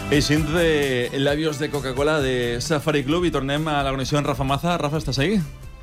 Eixint de labios de Coca-Cola de Safari Club y tornem a la conexión Rafa Maza. Rafa, ¿estás ahí?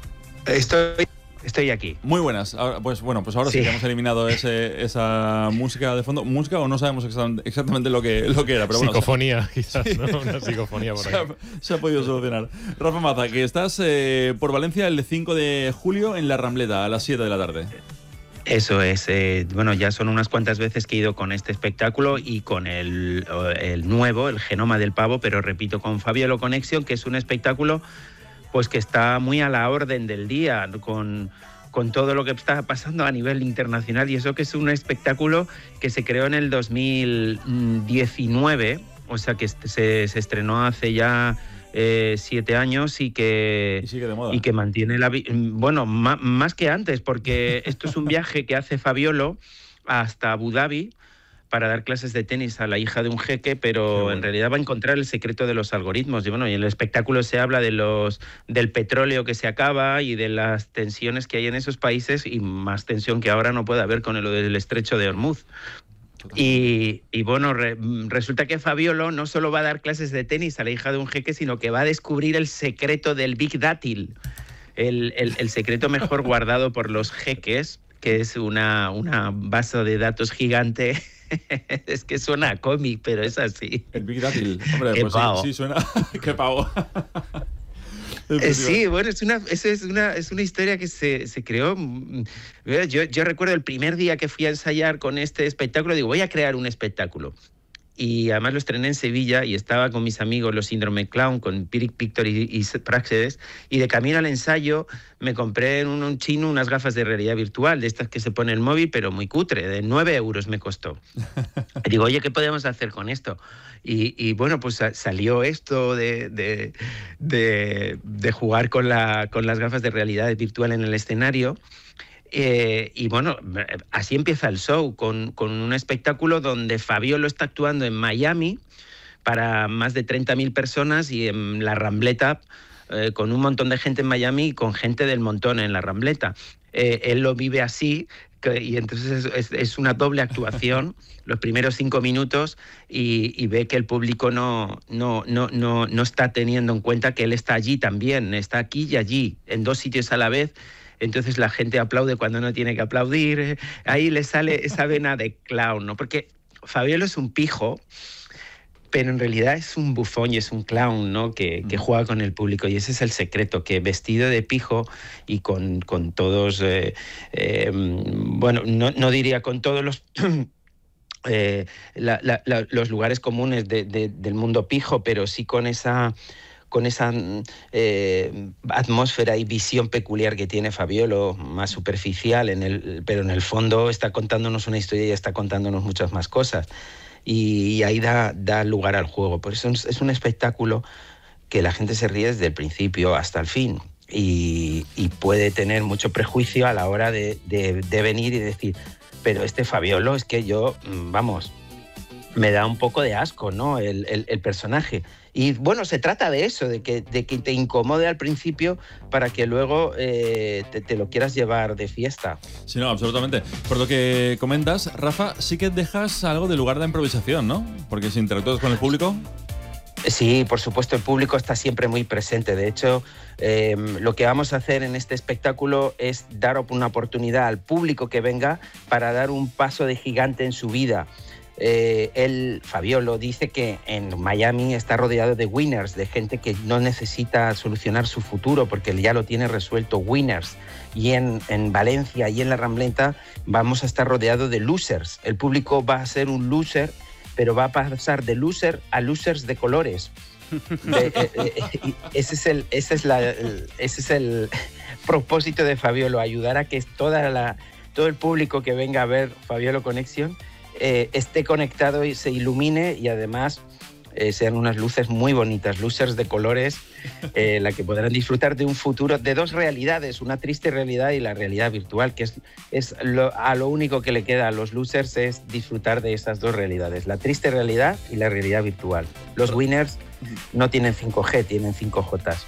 Estoy aquí. Muy buenas. Ahora, pues ahora sí que hemos eliminado esa música de fondo. Música o no sabemos exactamente lo que era. Pero psicofonía, quizás, ¿no? Una psicofonía por ahí. Se ha podido solucionar. Rafa Maza, que estás por Valencia el 5 de julio en La Rambleta a las 7 de la tarde. Eso es. Bueno, ya son unas cuantas veces que he ido con este espectáculo y con el nuevo, el Genoma del Pavo, pero repito, con Fabiolo Connection, que es un espectáculo pues que está muy a la orden del día, con todo lo que está pasando a nivel internacional, y eso que es un espectáculo que se creó en el 2019, o sea que se estrenó hace ya 7 años y sigue de moda. Y que mantiene bueno, más que antes, porque esto es un viaje que hace Fabiolo hasta Abu Dhabi para dar clases de tenis a la hija de un jeque, pero en realidad va a encontrar el secreto de los algoritmos. Y bueno, y en el espectáculo se habla del petróleo que se acaba y de las tensiones que hay en esos países, y más tensión que ahora no puede haber con lo del estrecho de Hormuz. Y bueno, resulta que Fabiolo no solo va a dar clases de tenis a la hija de un jeque, sino que va a descubrir el secreto del Big Dátil, el secreto mejor guardado por los jeques, que es una base de datos gigante. Es que suena a cómic, pero es así. El Big Dátil. Hombre, Qué pues pavo. Sí, suena. Qué pavo. Sí, bueno, es una historia que se creó. Yo recuerdo el primer día que fui a ensayar con este espectáculo, digo, voy a crear un espectáculo. Y además lo estrené en Sevilla y estaba con mis amigos los Síndrome Clown, con Piric Pictor y Praxedes, y de camino al ensayo me compré en un chino unas gafas de realidad virtual, de estas que se pone el móvil, pero muy cutre, de 9 euros me costó. Y digo, oye, ¿qué podemos hacer con esto? Y bueno, pues salió esto de jugar con las gafas de realidad virtual en el escenario. Y bueno, así empieza el show, con un espectáculo donde Fabiolo está actuando en Miami para más de 30.000 personas y en La Rambleta con un montón de gente en Miami y con gente del montón en La Rambleta. Él lo vive así, y entonces es una doble actuación los primeros 5 minutos, y ve que el público no está teniendo en cuenta que él está allí también, está aquí y allí, en 2 sitios a la vez. Entonces la gente aplaude cuando no tiene que aplaudir. Ahí le sale esa vena de clown, ¿no? Porque Fabiolo es un pijo, pero en realidad es un bufón y es un clown, ¿no? Que juega con el público, y ese es el secreto, que vestido de pijo y con todos, bueno, no diría con todos los los lugares comunes del mundo pijo, pero sí con esa atmósfera y visión peculiar que tiene Fabiolo, más superficial, pero en el fondo está contándonos una historia y está contándonos muchas más cosas. Y ahí da lugar al juego. Por eso es un espectáculo que la gente se ríe desde el principio hasta el fin. Y puede tener mucho prejuicio a la hora de venir y decir, pero este Fabiolo es que yo, vamos, me da un poco de asco, ¿no? El personaje. Y bueno, se trata de eso, de que te incomode al principio para que luego te lo quieras llevar de fiesta. Sí, no, absolutamente. Por lo que comentas, Rafa, sí que dejas algo de lugar de improvisación, ¿no? Porque si interactúas con el público... Sí, por supuesto, el público está siempre muy presente. De hecho, lo que vamos a hacer en este espectáculo es dar una oportunidad al público que venga para dar un paso de gigante en su vida. Fabiolo dice que en Miami está rodeado de winners, de gente que no necesita solucionar su futuro porque ya lo tiene resuelto, winners. Y en Valencia y en La Rambleta vamos a estar rodeado de losers. El público va a ser un loser, pero va a pasar de loser a losers de colores. Ese es el propósito de Fabiolo, ayudar a que todo el público que venga a ver Fabiolo Connection esté conectado y se ilumine, y además sean unas luces muy bonitas, losers de colores, la que podrán disfrutar de un futuro, de 2 realidades, una triste realidad y la realidad virtual, que es lo único que le queda a los losers, es disfrutar de esas 2 realidades, la triste realidad y la realidad virtual. Los winners no tienen 5G, tienen 5J.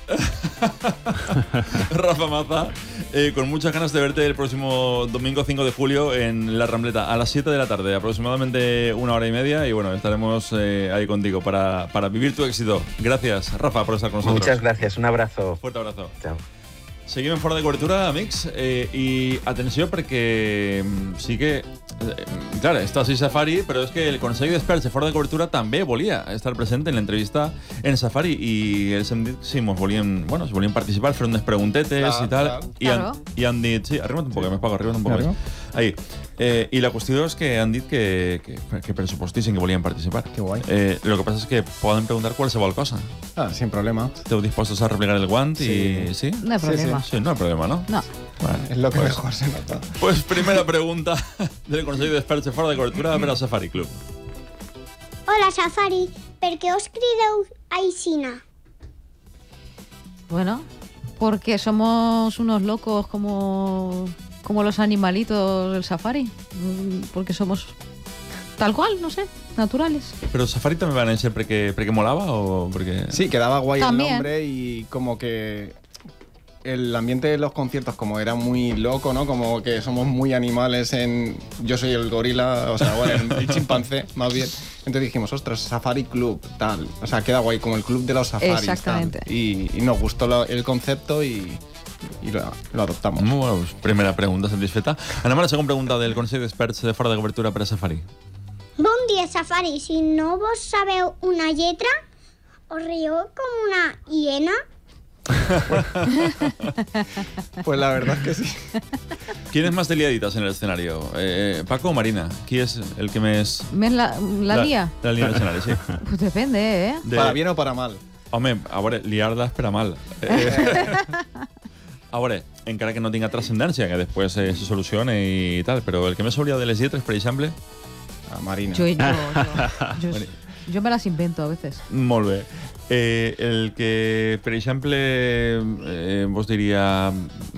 Rafa Maza, con muchas ganas de verte el próximo domingo 5 de julio en La Rambleta a las 7 de la tarde, aproximadamente 1 hora y media, y bueno, estaremos ahí contigo para vivir tu éxito. Gracias, Rafa, por estar con nosotros. Muchas gracias, un abrazo. Fuerte abrazo. Chao. Seguim en Fora de Cobertura, amics, i atenció perquè sí que... Clar, està així Safari, però és que el Consell d'Experts de Fora de Cobertura també volia estar present en l'entrevista en Safari i els hem dit si mos volien, bueno, si volien participar, fer unes preguntetes i tal, i han dit, sí, arriba't un poc més, Paco, arriba't un poc més. Ahí. I la qüestió és que han dit que pressupostissin que volien participar. Qué guay. Lo que pasa es que poden preguntar qualsevol cosa. Ah, sin problema. Esteu dispostos a replegar el guant i... ¿Sí? No hay problema. Sí, no hay problema, ¿no? No. Bueno, Es lo que mejor se nota. pues primera pregunta del Consell d'Experts de Fora de Cobertura per al Safari Club. Hola, Safari. Per què us crideu Aixina? Bueno, porque somos unos locos como los animalitos del safari. Porque somos tal cual, no sé, naturales. Però Safari també va néixer perquè molava o perquè... Sí, quedaba guay También. el nombre y como que el ambiente de los conciertos como era muy loco, ¿no? Como que somos muy animales en... Yo soy el gorila, o sea, bueno, el chimpancé, más bien. Entonces dijimos, ostras, Safari Club, tal. O sea, queda guay, como el club de los safaris. Exactamente. Tal. Y nos gustó el concepto y lo adoptamos. Molt bueno, pues primera pregunta satisfeta. Anem a la segona pregunta del Consell d'Experts de Fora de Cobertura per a Safari. Bon dia, Safari. Si no vos sabeu una lletra, us rieu com una hiena? Pues la verdad es que sí. ¿Quién es más de liaditas en el escenario? ¿Paco o Marina? ¿Quién es el que més... ¿Ves la lía? La lía en l'escenari, sí. Pues depende, ¿eh? Para bien o para mal. Home, a veure, liar-la espera mal. A veure, encara que no tinga transcendència, que després se solucione i tal, però el que més s'hauria de les lletres, per exemple... A Marina. Yo me las invento a veces. Molt bé. El que, per exemple, vos diria...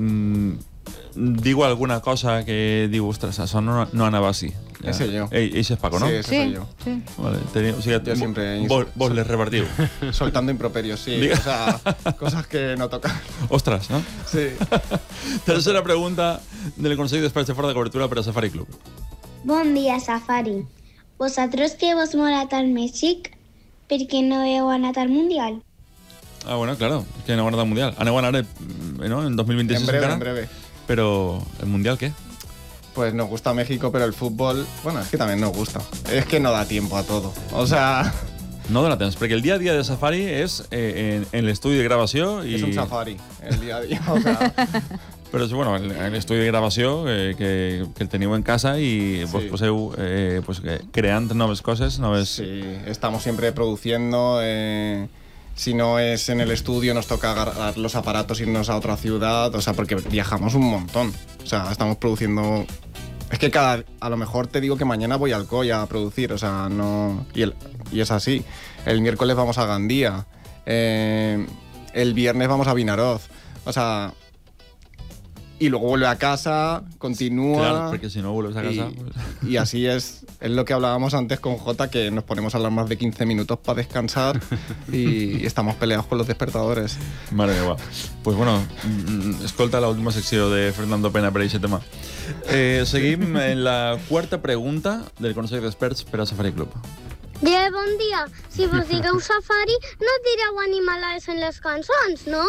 digo alguna cosa que digo, ostres, això no anava així. Ese yo. Ese es Paco, ¿no? Sí, ese soy yo. Sí. Vale, o sigui, Yo siempre... vos les repartiu. Soltando improperios, sí. Diga. O sea, cosas que no tocan. Ostres, no? Sí. Tercera pregunta del Consell d'Experts de Fora de Cobertura per a Safari Club. Bon dia, Safari. Vosaltres que vos mola tant Mèxic, per què no heu anat al Mundial? Ah, bueno, claro, que no van a dar Mundial. Aneu a anar, ¿no? En 2026 En breve, encara. en breve. Pero, ¿el Mundial qué? Pues nos gusta México, pero el fútbol, bueno, es que también nos gusta. Es que no da tiempo a todo. O sea, No dona temps, perquè el dia a dia de Safari és en l'estudi de gravació i... es un safari el día a día. O sea, Però és, bueno, en l'estudi de gravació que el teniu en casa i vos Sí. poseu creant noves coses, noves... sí, estamos siempre produciendo. Si no es en el estudio, nos toca agarrar los aparatos, irnos a otra ciudad. O sea, porque viajamos un montón. O sea, estamos produciendo... Es que a lo mejor te digo que mañana voy al COI a producir, o sea, no... Y es así. El miércoles vamos a Gandía. El viernes vamos a Vinaroz. O sea... Y luego vuelve a casa, continúa... Claro, perquè si no vuelves a casa... Y así es lo que hablábamos antes con Jota, que nos ponemos a hablar más de 15 minutos para descansar y estamos peleados con los despertadores. Mare meva. Pues bueno, escolta l'última secció de Fernando Pena per aquest tema. Seguim en la quarta pregunta del Consell d'Experts per a Safari Club. Bon dia. Si vos digueu Safari, no direu animalades en les cançons, no?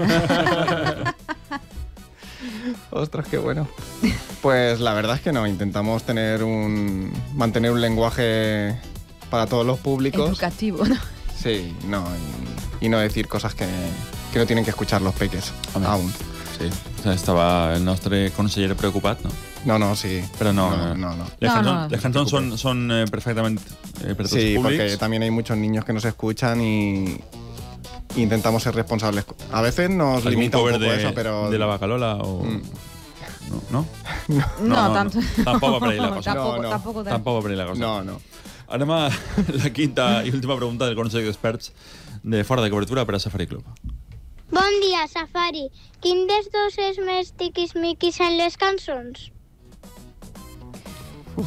Ostras, qué bueno. Pues la verdad es que no, intentamos mantener un lenguaje para todos los públicos. Educativo, ¿no? Sí, no, y no decir cosas que no tienen que escuchar los peques aún. Sí, o sea, estava el nostre conseller preocupat, no? No, sí. Però no. No. Les cançons són perfectament per tots Sí, els porque públics. también hay muchos niños que nos escuchan y intentamos ser responsables. A veces nos ¿Algún limita un cover poco eso, pero... de la Vaca Lola o...? No? No, tanto. Tampoc va per ahí la cosa. Tampoco. Tampoc va per ahí la cosa. No. Anem a la quinta i última pregunta del Consell d'Experts de Fora de Cobertura per a Safari Club. Bon dia, Safari. Quin dels dos és més tiquismiquis en les cançons?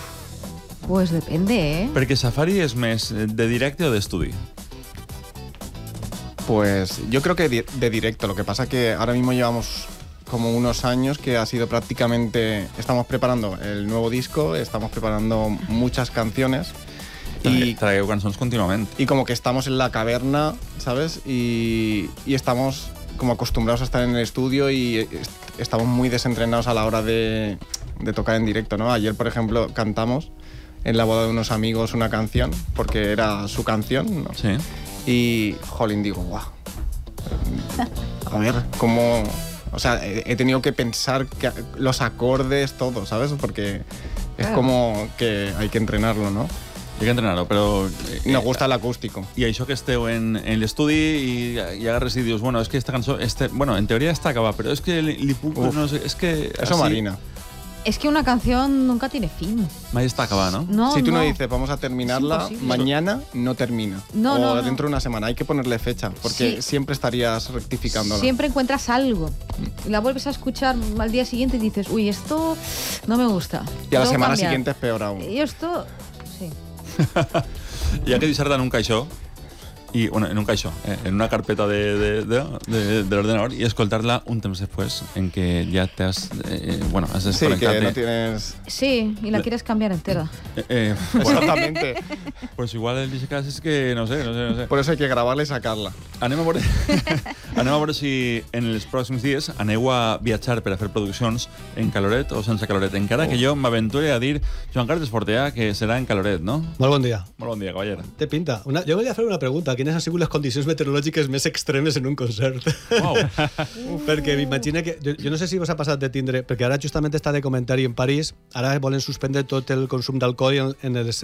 Pues depende, ¿eh? Perquè Safari és més de directe o d'estudi? Pues yo creo que de directo. Lo que pasa que ahora mismo llevamos como unos años que ha sido prácticamente... Estamos preparando el nuevo disco, estamos preparando muchas canciones. Y traigo canciones continuamente. Y como que estamos en la caverna, ¿sabes? Y estamos como acostumbrados a estar en el estudio y estamos muy desentrenados a la hora de tocar en directo, ¿no? Ayer, por ejemplo, cantamos en la boda de unos amigos una canción, porque era su canción, ¿no? Sí. Y, jolín, digo, guau. A ver, cómo... O sea, he tenido que pensar que los acordes, todo, ¿sabes? Porque es como que hay que entrenarlo, ¿no? Hay que entrenarlo, però... Nos gusta el acústico. I això que esteu en l'estudi i agarres i dius, bueno, és que esta cançó... bueno, en teoria està acabada, però és que li puc... no sé, és que... Eso, Marina. Es que una canción nunca tiene fin. Mai està acabada, ¿no? No, si tú no dices, vamos a terminarla, mañana no termina. No, o dentro de una semana. Hay que ponerle fecha, porque siempre estarías rectificándola. Siempre encuentras algo. Y la vuelves a escuchar al día siguiente y dices, uy, esto no me gusta. Y a la semana siguiente es peor aún. Y esto... Sí. Hi ha que deixar-te en un caixó, i, bueno, en un caixó, en una carpeta de l'ordenador y escoltar-la un temps després en què ja t'has... bueno, has desconectat. Sí, que no tienes... Sí, y la quieres cambiar entera. Exactamente. Pues igual el cas és que no sé. Por eso hay que grabarla y sacarla. Anem a veure si en els pròxims dies aneu a viatjar per a fer produccions en Caloret o sense Caloret. Encara que jo m'aventuri a dir Joan Carles Fortea que serà en Caloret, no? Molt bon dia. Molt bon dia, cavaller. Té pinta. Jo volia fer una pregunta. Quines han sigut les condicions meteorològiques més extremes en un concert? Wow. Perquè m'imagino que... Jo no sé si vos ha passat de tindre... Perquè ara justament està de comentari en París, ara volen suspendre tot el consum d'alcohol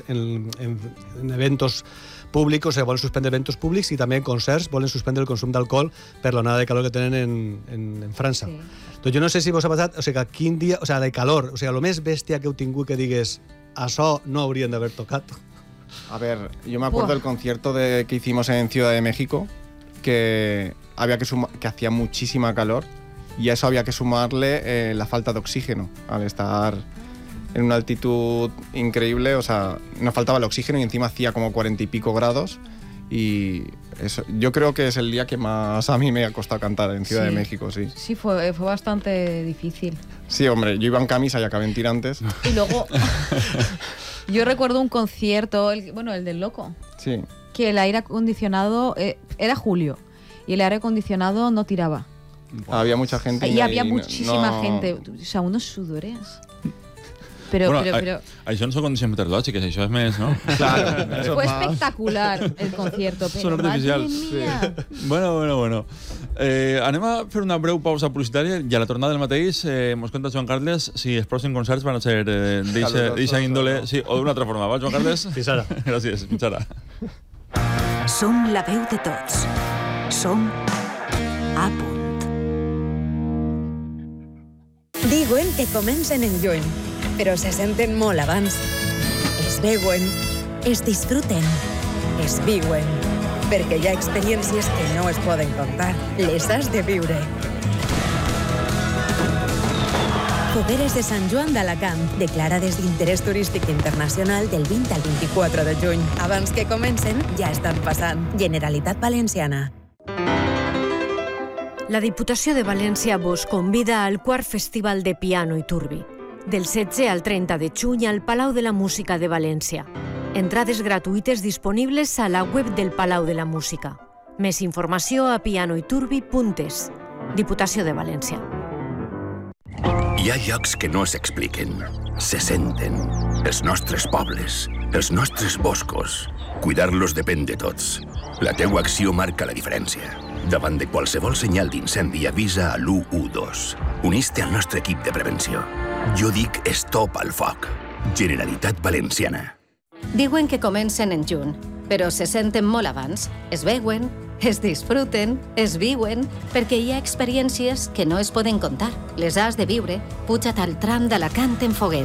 en eventos públics, o sigui, volen suspendre eventos públics i també en concerts volen suspendre el consum d'alcohol per l'onada de calor que tenen en França. Sí. Doncs jo no sé si vos ha passat, o sigui, quin dia, o sigui, de calor, o sigui, el més bèstia que heu tingut que digues això no haurien d'haver tocat. A ver, yo me acuerdo del concierto que hicimos en Ciudad de México, que hacía muchísima calor y a eso había que sumarle la falta de oxígeno al estar en una altitud increíble. O sea, nos faltaba el oxígeno y encima hacía como 40 y pico grados y eso, yo creo que es el día que más a mí me ha costado cantar en Ciudad de México, sí. Sí, fue bastante difícil. Sí, hombre, yo iba en camisa y acabé en tirantes. Y luego... Yo recuerdo un concierto, el del Loco, sí, que el aire acondicionado, era julio, y el aire acondicionado no tiraba. Había mucha gente. Y había muchísima gente, o sea, unos sudores. Pero... Això no són condicions meteorològiques, això és més, no? Claro. Fue espectacular el concierto. Són artificials. Sí. Bueno. Anem a fer una breu pausa publicitària i a la tornada del mateix mos conta Joan Carles si els pròxims concerts van a ser d'eixa índole, sí, o d'una altra forma. Va, Joan Carles? Fins ara. Gràcies, fins ara. Som la veu de tots. Som a punt. Diuen que comencen en lluny, però se senten molt abans. Es veuen, es disfruten, es viuen, perquè hi ha experiències que no es poden contar. Les has de viure. Fogueres de Sant Joan d'Alacant, declarades d'interès turístic internacional del 20 al 24 de juny. Abans que comencen, ja estan passant. Generalitat Valenciana. La Diputació de València vos convida al quart Festival de Piano i Turbi, del 16 al 30 de juny al Palau de la Música de València. Entrades gratuïtes disponibles a la web del Palau de la Música. Més informació a pianoiturbi.es. Diputació de València. Hi ha llocs que no s'expliquen, se senten. Els nostres pobles, els nostres boscos. Cuidar-los depèn de tots. La teua acció marca la diferència. Davant de qualsevol senyal d'incendi avisa a l'112. Unís-te al nostre equip de prevenció. Jo dic stop al foc. Generalitat Valenciana. Diuen que comencen en juny, però se senten molt abans. Es veuen, es disfruten, es viuen, perquè hi ha experiències que no es poden contar. Les has de viure. Puja't al tram d'Alacant en Foguer.